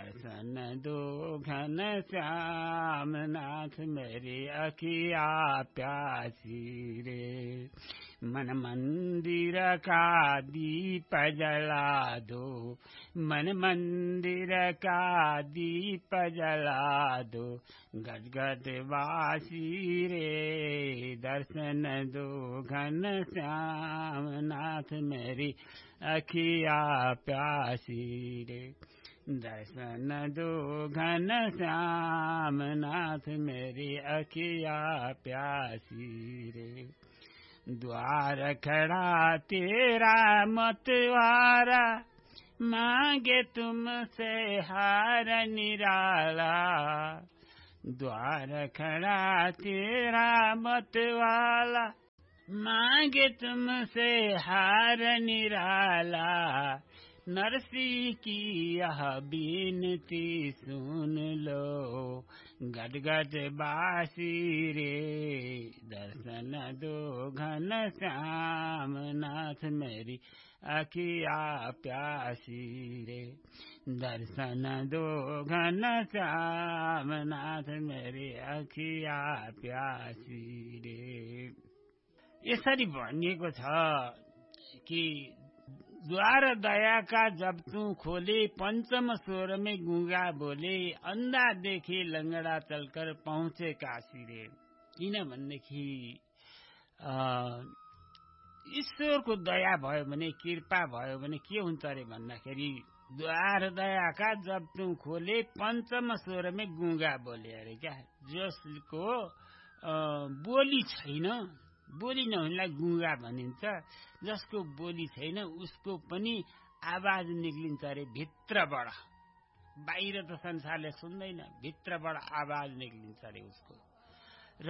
दर्शन दो घन श्याम नाथ मेरी अखिया प्यासी रे मन मंदिर का दीप जला दो मन मंदिर का दीप जला दो गदगद वासी रे दर्शन दो घन श्याम नाथ मेरी अखिया प्यासी रे दर्शन दो घन श्याम नाथ मेरी अखिया प्यासी रे द्वार खड़ा तेरा मतवारा मांगे तुमसे हार निराला द्वार खड़ा तेरा मतवाला मांगे तुमसे हार निराला नरसी की यह बीनती सुन लो गदगद बासी रे दर्शन दो घन श्याम नाथ मेरी अखिया प्यासी रे दर्शन दो घन श्याम नाथ मेरी अखिया प्यासी रे। यसरी भनिएको छ कि द्वार दया का जब तू खोले पंचम स्वर में गूंगा बोले अंधा देखे लंगड़ा चलकर पहुंचे काशी रे किनभनेदेखि ईश्वरको दया भयो भने कृपा भयो भने के हुन्छ अरे भन्दाखेरि द्वार दया का जब तू खोले पंचम स्वर में गूंगा बोले अरे क्या जसको बोली छैन बोली नहुनेलाई गूंगा भनिन्छ जसको बोली छैन उसको पनि आवाज निक्लिन्छ अरे भित्रबाट बाहिर त संसारले सुन्दैन भित्रबाट आवाज निक्लिन्छ अरे उसको र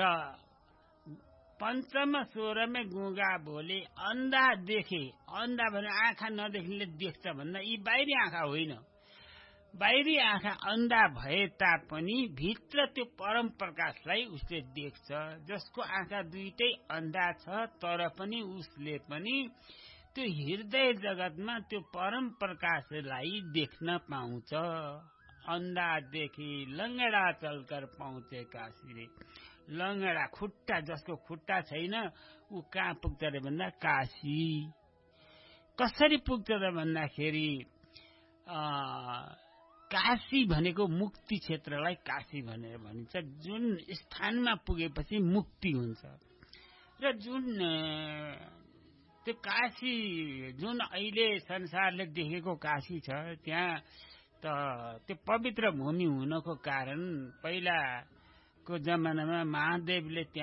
पंचम स्वर में गूंगा बोले अन्धा देखे अन्धा भने आँखा नदेख्नेले देख्छ भन्दा यी बाहिरी आँखा होइन बाहिरी आँखा अन्धा भए तापनि भित्र त्यो परम प्रकाशलाई उसले देख्छ जसको आँखा दुईटै अन्धा छ तर पनि उसले पनि त्यो हृदय जगतमा त्यो परम प्रकाशलाई देख्न पाउँछ अन्धा देखि लंगडा चलकर पहुँचे काशी रे लंगडा खुट्टा जसको खुट्टा छैन ऊ कहाँ पुग्छ रे भन्दा काशी कसरी पुग्छ त भन्दाखेरि काशी भनेको मुक्ति क्षेत्रलाई काशी भनेर भनिन्छ जुन स्थानमा पुगेपछि मुक्ति हुन्छ र जुन त्यो काशी जुन अहिले संसारले देखेको काशी छ त्यहाँ त त्यो पवित्र भूमि हुनको कारण पहिलाको जमानामा महादेवले